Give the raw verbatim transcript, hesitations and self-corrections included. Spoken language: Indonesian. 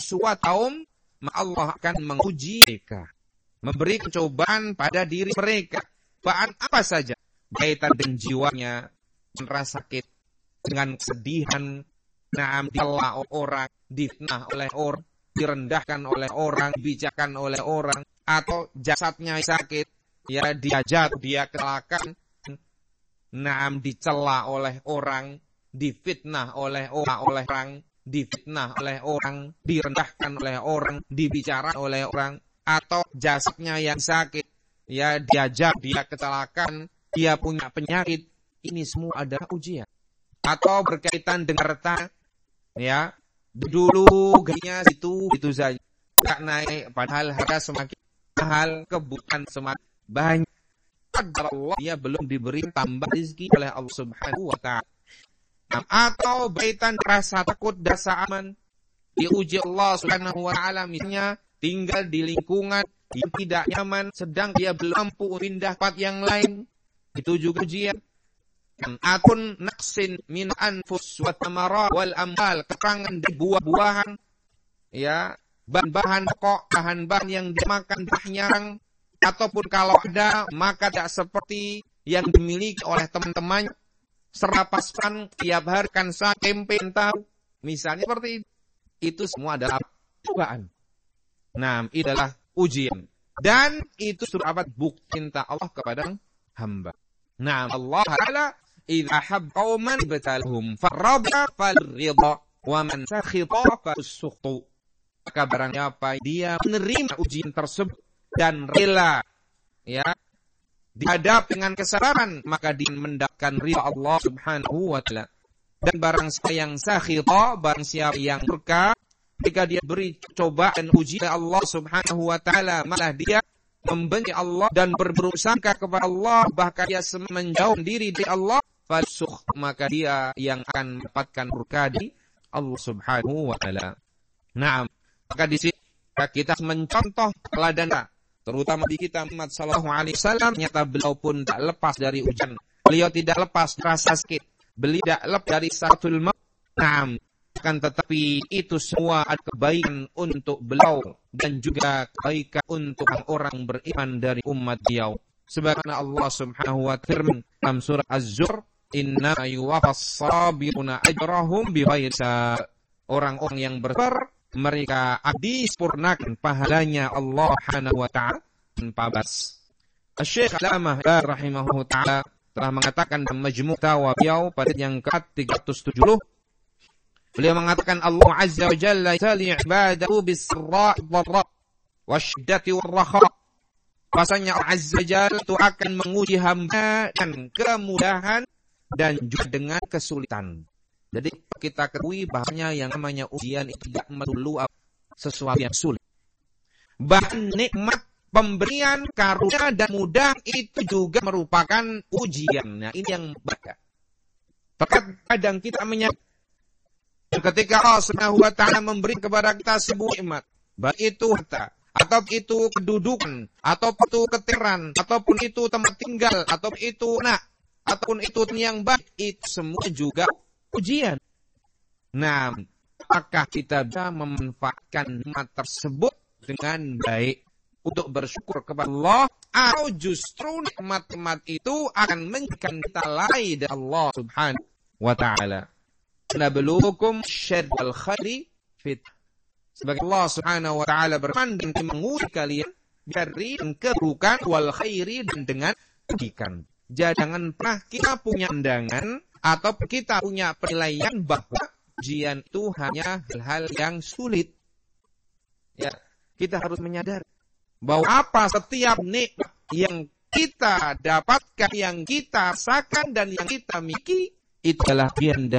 suatu kaum, Allah akan menguji mereka, memberi cobaan pada diri mereka. Cobaan apa saja? Kaitan dengan jiwanya, merasa sakit, dengan kesedihan, naam dicela orang, difitnah oleh orang, direndahkan oleh orang, dibicarakan oleh orang, atau jasadnya sakit, ya diajak, dia kecelakaan, naam dicela oleh orang, difitnah oleh orang, oleh orang, difitnah oleh orang, direndahkan oleh orang, dibicarakan oleh orang, atau jasadnya yang sakit, ya diajak, dia kecelakaan, dia punya penyakit, ini semua adalah ujian. Atau berkaitan dengan harta, ya dulu gajinya itu itu saja, tak naik, padahal harga semakin mahal, kebutuhan semakin banyak. Allah, dia belum diberi tambah rezeki oleh Allah Subhanahu wa Ta'ala. Atau berkaitan rasa takut, rasa aman, diuji Allah Subhanahu wa Ta'ala, misalnya tinggal di lingkungan yang tidak nyaman, sedang dia belum mampu pindah tempat yang lain, itu juga ujian. Atun naqsin min anfus wa thamarat wal amwal, kekurangan di buah-buahan, ya, bahan-bahan pokok, bahan-bahan yang dimakan buahnya, ataupun kalau ada maka tidak seperti yang dimiliki oleh teman-teman, serapaskan tiap hari kan saya tempe tahu, misalnya seperti itu. Itu semua adalah cobaan. Nah, itu adalah ujian, dan itu surat bukti cinta Allah kepada hamba. Nah, Allah Ta'ala idza hab qauman batalhum farada falridha wa man sakhita fasukhtu. Maka barang siapa dia menerima ujian tersebut dan rela, ya, dihadap dengan kesabaran, maka dia mendapatkan ridha Allah Subhanahu wa Ta'ala. Dan barang siapa yang sakhita, barang siapa yang murka, ketika dia beri cobaan ujian Allah Subhanahu wa Ta'ala, malah dia membenci Allah dan berburuk sangka kepada Allah, bahkan dia menjauh diri dari Allah, fasukh, maka dia yang akan mendapatkan murka di Allah Subhanahu wa Ta'ala. Nah, maka di sini kita mencontoh teladan, terutama di kita Muhammad sallallahu alaihi wasallam, nyata beliau pun tak lepas dari ujian. Beliau tidak lepas rasa sakit, beliau tidak lepas dari saratul maut. Nah, kan tetapi itu semua ada kebaikan untuk beliau dan juga kebaikan untuk orang beriman dari umat beliau. Sebagaimana Allah Subhanahu wa Ta'ala dalam surah Az-Zumar, inna yuwaffas sabiruna ajrahum bighairi hisab. Orang-orang yang bersabar, mereka disempurnakan pahalanya Allah Subhanahu wa Ta'ala tanpa batas. Syekh Al-Allamah rahimahullah ta'ala telah mengatakan dalam Majmu' Fatawa beliau pada yang ke tiga ratus tujuh puluh, beliau mengatakan Allah Azza wa Jalla yali ibadahu bis-sarra'i wad-dharra wasyiddati war-rakha. Bahasanya Allah Azza wa Jalla itu akan menguji hamba dan kemudahan dan juga dengan kesulitan. Jadi kita ketahui bahasanya yang namanya ujian itu tidak melulu sesuatu yang sulit. Bahkan nikmat pemberian karunia dan mudah itu juga merupakan ujian. Nah, ini yang baik. Terkadang kita menyadari ketika Allah Subhanahu wa Ta'ala memberi kepada kita sebuah nikmat, baik itu harta, atau itu kedudukan, atau itu keteran, ataupun itu tempat tinggal, atau itu anak, ataupun itu yang baik, itu semua juga ujian. Nah, apakah kita bisa memanfaatkan nikmat tersebut dengan baik untuk bersyukur kepada Allah, atau justru nikmat-nikmat itu akan menjadikan kita lalai dari Allah Subhanahu wa Ta'ala? Nabluukum syarr wal khairi fitnah. Sebagai Allah Subhanahu wa Ta'ala berfirman, dan menguji kalian dari keburukan wal khairi, dan dengan kebaikan. Jangan pernah kita punya pandangan atau kita punya penilaian bahwa ujian itu hanya hal-hal yang sulit. Ya, kita harus menyadari bahwa apa setiap nikmat yang kita dapatkan, yang kita rasakan dan yang kita miliki, itu adalah bagian